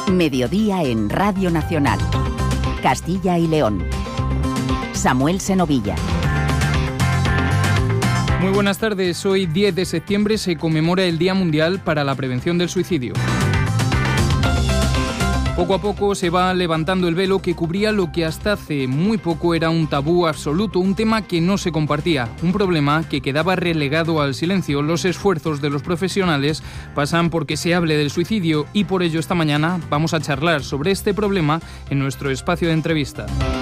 Mediodía en Radio Nacional. Castilla y León. Samuel Senovilla. Muy buenas tardes. Hoy, 10 de septiembre, se conmemora el Día Mundial para la Prevención del Suicidio. Poco a poco se va levantando el velo que cubría lo que hasta hace muy poco era un tabú absoluto, un tema que no se compartía, un problema que quedaba relegado al silencio. Los esfuerzos de los profesionales pasan porque se hable del suicidio y por ello esta mañana vamos a charlar sobre este problema en nuestro espacio de entrevista.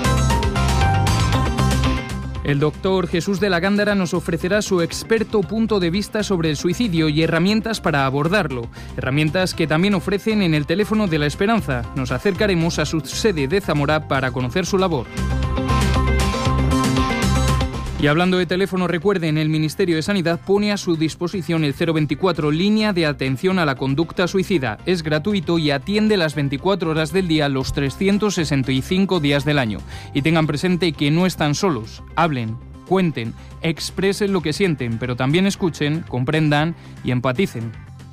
El doctor Jesús de la Gándara nos ofrecerá su experto punto de vista sobre el suicidio y herramientas para abordarlo. Herramientas que también ofrecen en el Teléfono de la Esperanza. Nos acercaremos a su sede de Zamora para conocer su labor. Y hablando de teléfono, recuerden, el Ministerio de Sanidad pone a su disposición el 024, línea de atención a la conducta suicida. Es gratuito y atiende las 24 horas del día, los 365 días del año. Y tengan presente que no están solos. Hablen, cuenten, expresen lo que sienten, pero también escuchen, comprendan y empaticen.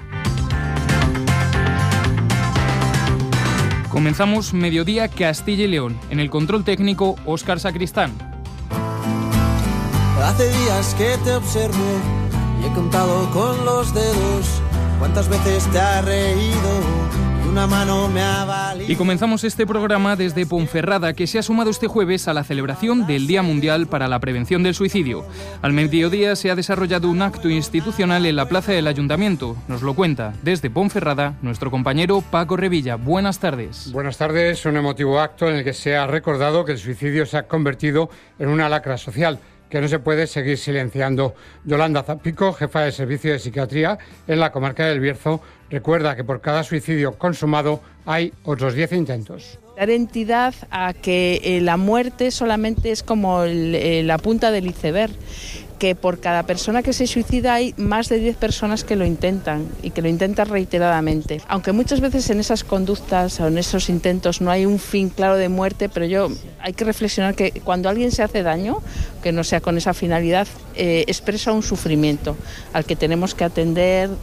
Comenzamos Mediodía Castilla y León. En el control técnico, Óscar Sacristán. Hace días que te observo y he contado con los dedos cuántas veces te has reído y una mano me ha valido. Y comenzamos este programa desde Ponferrada, que se ha sumado este jueves a la celebración del Día Mundial para la Prevención del Suicidio. Al mediodía se ha desarrollado un acto institucional en la plaza del Ayuntamiento. Nos lo cuenta desde Ponferrada nuestro compañero Paco Revilla. Buenas tardes. Buenas tardes. Un emotivo acto en el que se ha recordado que el suicidio se ha convertido en una lacra social que no se puede seguir silenciando. Yolanda Zapico, jefa de Servicio de Psiquiatría en la comarca del Bierzo, recuerda que por cada suicidio consumado hay otros 10 intentos. Dar entidad a que la muerte solamente es como la punta del iceberg, que por cada persona que se suicida hay más de 10 personas que lo intentan y que lo intentan reiteradamente. Aunque muchas veces en esas conductas o en esos intentos no hay un fin claro de muerte, pero hay que reflexionar que cuando alguien se hace daño, que no sea con esa finalidad, expresa un sufrimiento al que tenemos que atender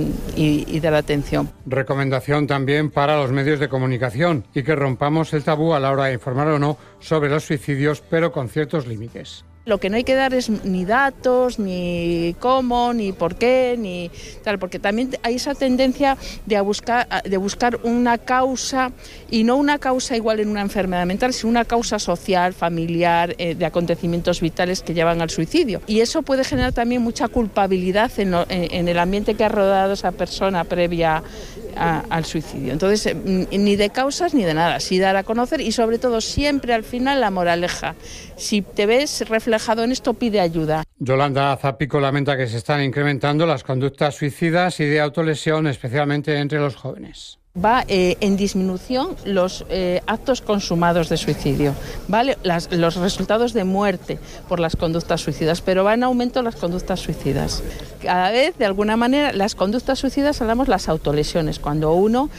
y dar atención. Recomendación también para los medios de comunicación y que rompamos el tabú a la hora de informar o no sobre los suicidios, pero con ciertos límites. Lo que no hay que dar es ni datos, ni cómo, ni por qué, ni tal, porque también hay esa tendencia de buscar una causa, y no una causa igual en una enfermedad mental, sino una causa social, familiar, de acontecimientos vitales que llevan al suicidio. Y eso puede generar también mucha culpabilidad en el ambiente que ha rodeado esa persona previa al suicidio. Entonces, ni de causas ni de nada, sí dar a conocer y sobre todo siempre al final la moraleja. Si te ves reflejado en esto, pide ayuda. Yolanda Zapico lamenta que se están incrementando las conductas suicidas y de autolesión, especialmente entre los jóvenes. Va en disminución los actos consumados de suicidio, ¿vale? Los resultados de muerte por las conductas suicidas, pero va en aumento las conductas suicidas. Cada vez, de alguna manera, las conductas suicidas hablamos las autolesiones, cuando uno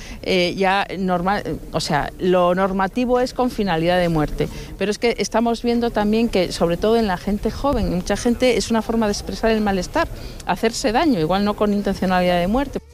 lo normativo es con finalidad de muerte, pero es que estamos viendo también que, sobre todo en la gente joven, mucha gente es una forma de expresar el malestar, hacerse daño, igual no con intencionalidad de muerte.